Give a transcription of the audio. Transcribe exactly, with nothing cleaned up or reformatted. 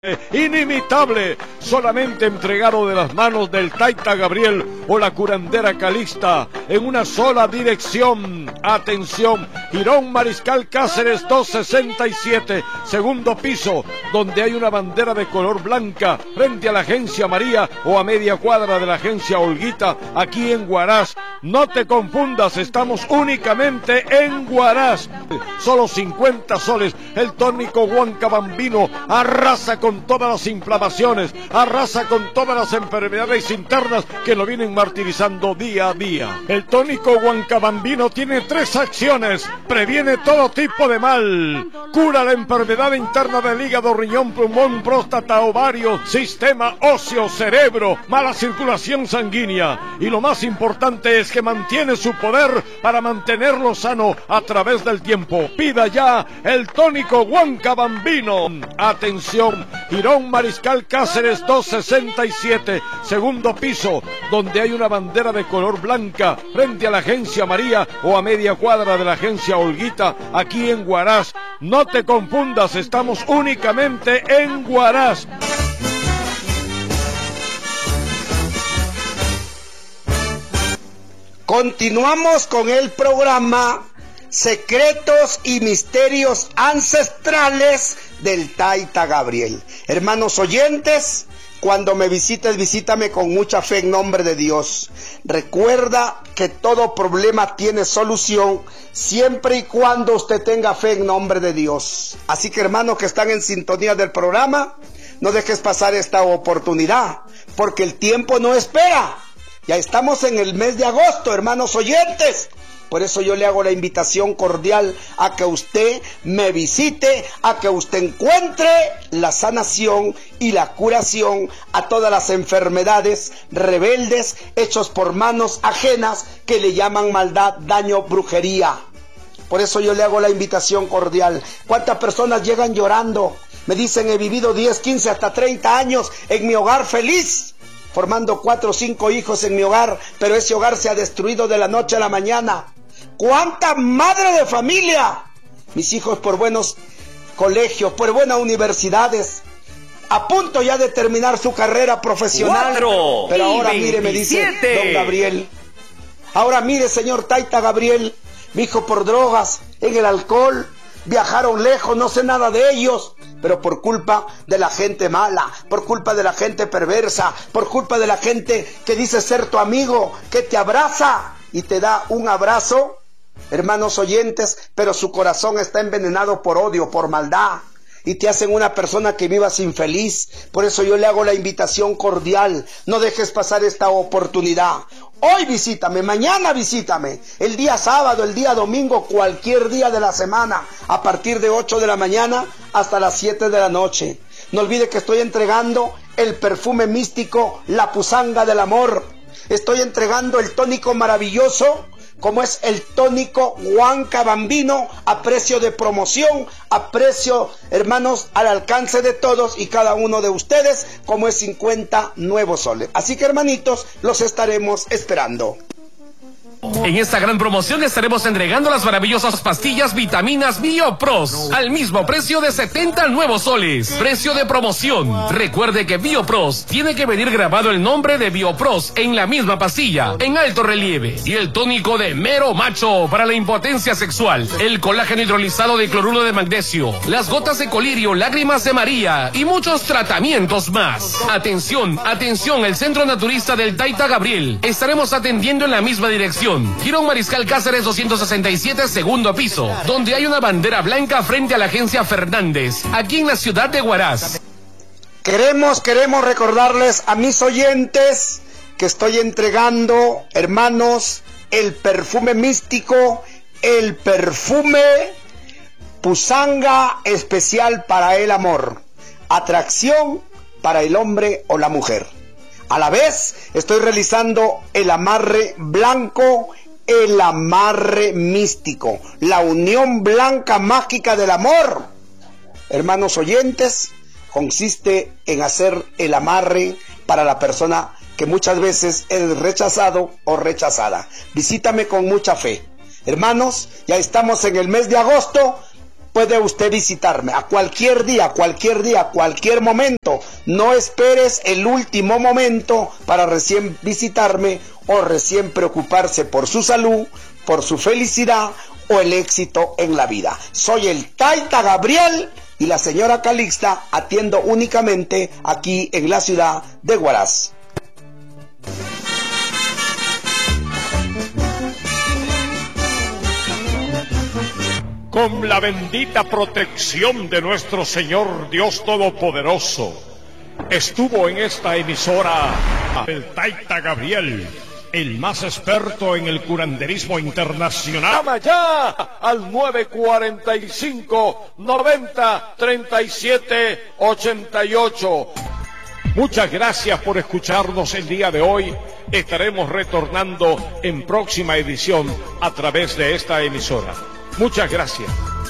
Inimitable, solamente entregado de las manos del Taita Gabriel o la curandera Calixta, en una sola dirección. Atención, Girón Mariscal Cáceres doscientos sesenta y siete, segundo piso, donde hay una bandera de color blanca, frente a la agencia María o a media cuadra de la agencia Olguita, aquí en Huaraz. No te confundas, estamos únicamente en Huaraz. Solo cincuenta soles, el tónico Huanca Bambino arrasa con con todas las inflamaciones, arrasa con todas las enfermedades internas que lo vienen martirizando día a día. El tónico Huancabambino tiene tres acciones: previene todo tipo de mal, cura la enfermedad interna del hígado, riñón, pulmón, próstata, ovario, sistema óseo, cerebro, mala circulación sanguínea, y lo más importante es que mantiene su poder para mantenerlo sano a través del tiempo. Pida ya el tónico Huancabambino. Atención, Girón Mariscal Cáceres doscientos sesenta y siete, segundo piso, donde hay una bandera de color blanca, frente a la agencia María o a media cuadra de la agencia Olguita, aquí en Huaraz. No te confundas, estamos únicamente en Huaraz. Continuamos con el programa Secretos y Misterios Ancestrales del Taita Gabriel. Hermanos oyentes, cuando me visites, visítame con mucha fe en nombre de Dios. Recuerda que todo problema tiene solución siempre y cuando usted tenga fe en nombre de Dios. Así que, hermanos que están en sintonía del programa, no dejes pasar esta oportunidad, porque el tiempo no espera. Ya estamos en el mes de agosto, hermanos oyentes. Por eso yo le hago la invitación cordial a que usted me visite, a que usted encuentre la sanación y la curación a todas las enfermedades rebeldes hechos por manos ajenas que le llaman maldad, daño, brujería. Por eso yo le hago la invitación cordial. ¿Cuántas personas llegan llorando? Me dicen, he vivido diez, quince, hasta treinta años en mi hogar feliz, formando cuatro o cinco hijos en mi hogar, pero ese hogar se ha destruido de la noche a la mañana. ¿Cuánta madre de familia? Mis hijos por buenos colegios, por buenas universidades, a punto ya de terminar su carrera profesional. Cuatro pero ahora veintisiete. Mire, me dice don Gabriel. Ahora mire, señor Taita Gabriel, mi hijo por drogas, en el alcohol, viajaron lejos, no sé nada de ellos, pero por culpa de la gente mala, por culpa de la gente perversa, por culpa de la gente que dice ser tu amigo, que te abraza y te da un abrazo, hermanos oyentes, pero su corazón está envenenado por odio, por maldad, y te hacen una persona que vivas infeliz. Por eso yo le hago la invitación cordial: no dejes pasar esta oportunidad. Hoy visítame, mañana visítame, el día sábado, el día domingo, cualquier día de la semana, a partir de ocho de la mañana hasta las siete de la noche. No olvide que estoy entregando el perfume místico, la pusanga del amor. Estoy entregando el tónico maravilloso, como es el tónico Huanca Bambino, a precio de promoción, a precio, hermanos, al alcance de todos y cada uno de ustedes, como es cincuenta nuevos soles. Así que, hermanitos, los estaremos esperando. En esta gran promoción estaremos entregando las maravillosas pastillas vitaminas Biopros al mismo precio de setenta nuevos soles. Precio de promoción. Recuerde que Biopros tiene que venir grabado el nombre de Biopros en la misma pastilla, en alto relieve. Y el tónico de Mero Macho para la impotencia sexual. El colágeno hidrolizado de cloruro de magnesio. Las gotas de colirio, lágrimas de María y muchos tratamientos más. Atención, atención, el Centro Naturista del Taita Gabriel. Estaremos atendiendo en la misma dirección. Girón Mariscal Cáceres doscientos sesenta y siete, segundo piso, donde hay una bandera blanca frente a la agencia Fernández, aquí en la ciudad de Huaraz. Queremos, queremos recordarles a mis oyentes que estoy entregando, hermanos, el perfume místico, el perfume pusanga especial para el amor, atracción para el hombre o la mujer. A la vez estoy realizando el amarre blanco, el amarre místico, la unión blanca mágica del amor. Hermanos oyentes, consiste en hacer el amarre para la persona que muchas veces es rechazado o rechazada. Visítame con mucha fe. Hermanos, ya estamos en el mes de agosto. puede usted visitarme a cualquier día, cualquier día, cualquier momento. No esperes el último momento para recién visitarme o recién preocuparse por su salud, por su felicidad o el éxito en la vida. Soy el Taita Gabriel y la señora Calixta, atiendo únicamente aquí en la ciudad de Huaraz. Con la bendita protección de nuestro Señor Dios Todopoderoso, estuvo en esta emisora el Taita Gabriel, el más experto en el curanderismo internacional. Llama ya al nueve cuarenta y cinco, noventa, treinta y siete, ochenta y ocho. Muchas gracias por escucharnos el día de hoy. Estaremos retornando en próxima edición a través de esta emisora. Muchas gracias.